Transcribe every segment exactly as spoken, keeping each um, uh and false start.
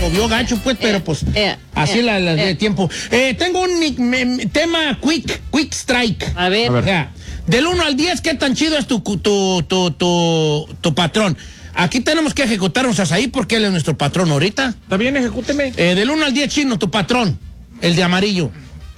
llovió gacho, pues, pero pues eh, así eh, la, la eh. de tiempo. Eh, tengo un ni- me- me- tema quick, quick strike. A ver. A ver. O sea, del uno al diez, ¿qué tan chido es tu, tu, tu, tu, tu patrón? Aquí tenemos que ejecutarnos a Saí porque él es nuestro patrón ahorita. Está bien, ejecúteme. Eh, del uno al diez, Chino, tu patrón. El de amarillo.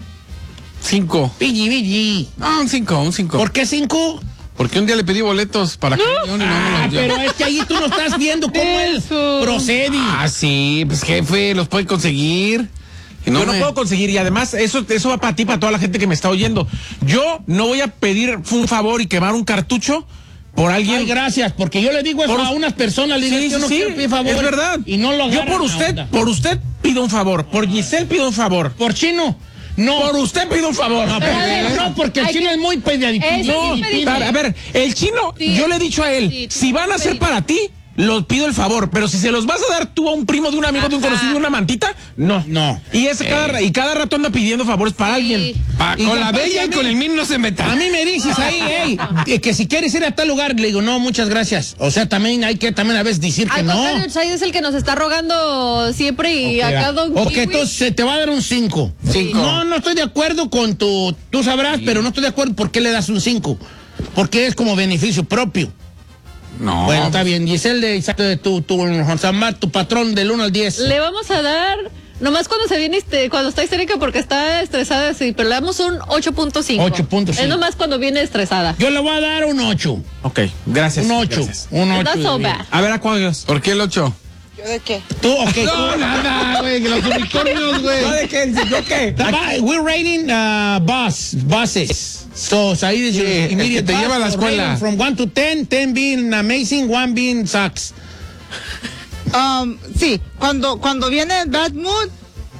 Cinco. Pigi, pigi. Ah, un cinco, un cinco. ¿Por qué cinco? Porque un día le pedí boletos para que y no me Ah, los dio. pero es que ahí tú no estás viendo cómo él Eso. procede. Ah, sí, pues jefe, los puede conseguir. Y no Yo no me- puedo conseguir, y además eso, eso va para ti, para toda la gente que me está oyendo. Yo no voy a pedir un favor y quemar un cartucho por alguien. Ay, gracias, porque yo le digo eso Por a us- unas personas, le digo, Sí, yo sí, no sí, quiero pedir favor. es verdad. Y no lo Yo agarran por a usted, onda. por usted pido un favor, por Giselle pido un favor. Por Chino, no. Por usted pido un favor. No, Pero porque, a ver, no, porque el hay Chino que- es muy pediadito. Eso No, sí, pedí- A ver, el chino, Sí. yo le he dicho a él, Sí, si van a sí, ser pedí. para ti, los pido el favor, pero si se los vas a dar tú a un primo de un amigo, de un Ajá. conocido, de una mantita, no. No. Y ese cada, y cada rato anda pidiendo favores para alguien. Pa- Y con la capaz bella a y mí- con el min no se meta. A mí me dices ahí, hey, eh, que si quieres ir a tal lugar, le digo, no, muchas gracias. O sea, también hay que también a veces decir que Al no. contrario, Chay es el que nos está rogando siempre y Ok, acá va. Don Ok, Kiwi. entonces se te va a dar un cinco. Cinco. No, no estoy de acuerdo con tu... Tú sabrás, pero no estoy de acuerdo por qué le das un cinco. Porque es como beneficio propio. No. Bueno, está bien. Giselle, de, exacto, de tu, tu, Juan Samar, tu patrón del uno al diez. Le vamos a dar, nomás cuando se viene, este, cuando está histérica porque está estresada, sí, pero le damos un ocho punto cinco. ocho punto cinco. Es nomás cuando viene estresada. Yo le voy a dar un ocho. Ok, gracias. Un ocho. gracias. Un ocho. Not so de- bad. A ver, Acuarios. ¿Por qué el ocho? ¿Yo de qué? Tú, ok. No, tú- nada, güey, que los unicornios, güey. ¿Yo de qué? ¿Yo qué? Va- We're rating uh, bus, buses. So, Said is your Sí, el immediate que te boss. lleva a la So, escuela. rating from one to ten, ten being amazing, one being sucks. Um, sí, cuando, cuando viene en bad mood,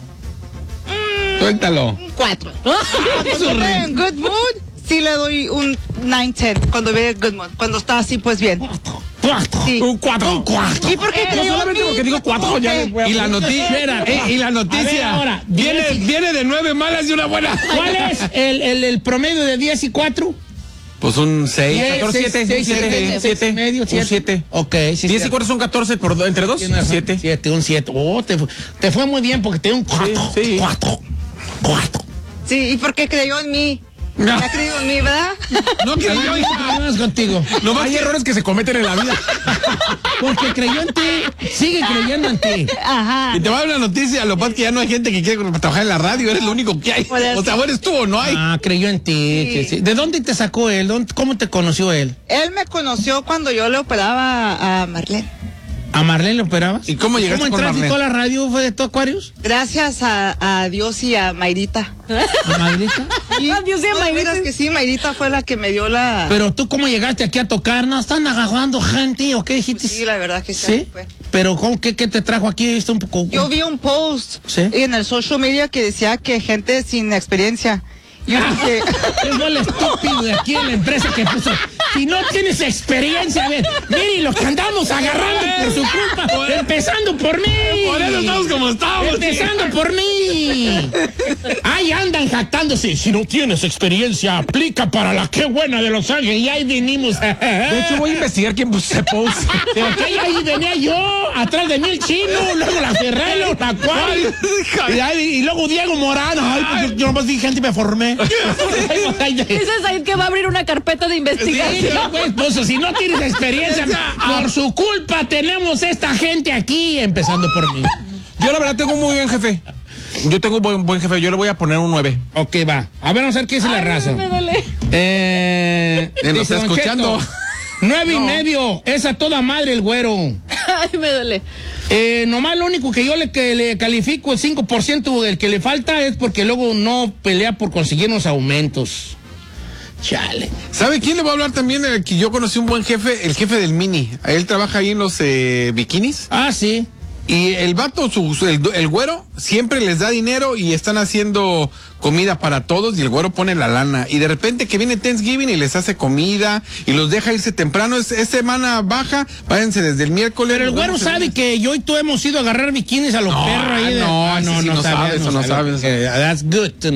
Suéltalo. un cuatro. Cuando viene en good mood, sí le doy un nueve, diez. Cuando viene en good mood. Cuando está así, pues bien. Cuatro. Sí. Un cuatro. Un cuatro. ¿Y por qué No creyó en solamente mí? porque digo cuatro, ya les voy a- Y la noticia. Espera. Eh, y la A ver, noticia. ahora, viene, diez. viene de nueve malas y una buena. ¿Cuál es el, el, el promedio de diez y cuatro? Pues un seis. catorce, siete, siete, siete, medio, un siete. siete. Ok, sí. diez y sí. cuatro son catorce por do- entre dos, Tienes razón. siete. Siete, un siete. Oh, te, fu- te fue muy bien porque te dio un cuatro. Sí, sí. Cuatro. Cuatro. Sí, ¿y por qué creyó en mí? Ya ha creído en mí, ¿verdad? No que yo, Vamos contigo. No hay errores que se cometen en la vida. Porque creyó en ti. Sigue creyendo en ti. Ajá. Y te va a dar una noticia, lo que pasa es que ya no hay gente que quiere trabajar en la radio, eres lo único que hay. Por eso. O sea, o eres tú o no hay. Ah, creyó en ti. Sí. Sí, sí. ¿De dónde te sacó él? ¿Dónde- ¿Cómo te conoció él? Él me conoció cuando yo le operaba a Marlene. ¿A Marlene le operabas? ¿Y cómo llegaste ¿Cómo con entraste Marlene? a la radio? ¿Fue de tu Aquarius? Gracias a, a Dios y a Mayrita. ¿A Mayrita? Y, Dios y a no, de Mayrita. veras que sí, Mayrita fue la que me dio la... Pero tú, ¿cómo llegaste aquí a tocar? ¿No están agarrando gente o qué dijiste? Sí, la verdad que sí. ¿Sí? Fue. Pero ¿cómo, qué, ¿qué te trajo aquí? ¿Viste un poco? Yo vi un post ¿Sí? en el social media que decía que gente sin experiencia. Yo dije, Es el estúpido de aquí en la empresa que puso. Si no tienes experiencia, a ver, miren lo que andamos agarrando por su culpa, empezando por mí. Por eso estamos como estamos. Empezando por mí. Ahí andan jactándose. Si no tienes experiencia, aplica para la qué buena de Los Ángeles. Y ahí vinimos. De hecho, voy a investigar quién puso ese post. Pero que ahí, ahí venía yo, atrás de mí el Chino, luego la Ferrero, la Acuario, y, ahí- y luego Diego Morano. Ay, pues yo, yo nomás dije gente y me formé. Dice Said que va a abrir una carpeta de Sí, investigación. no, pues, pues, si no tienes experiencia, por su culpa tenemos esta gente aquí, empezando por mí. Yo la verdad tengo un muy buen jefe. Yo tengo un buen, buen jefe, yo le voy a poner un nueve. Ok, va. A ver, vamos a ver qué dice la raza. Me duele. Eh, Eh, nos dice está Don escuchando. Cheto, Nueve y medio, es a toda madre el güero. Ay, me duele. Eh, nomás lo único que yo le, que le califico el cinco por ciento del que le falta es porque luego no pelea por conseguir unos aumentos. Chale. ¿Sabe quién le va a hablar también? Eh, que yo conocí un buen jefe, el jefe del Mini. Él trabaja ahí en los eh, bikinis. Ah, sí. Y el vato, su, su- el, el güero, siempre les da dinero y están haciendo comida para todos y el güero pone la lana. Y de repente que viene Thanksgiving y les hace comida y los deja irse temprano. Es, es semana baja, váyanse desde el miércoles. Pero el nos güero vemos el sabe lunes. que yo y tú hemos ido a agarrar bikinis a los No, perros ahí. De... no, Ah, ese sí no sabe, eso no sabe. Okay, that's good to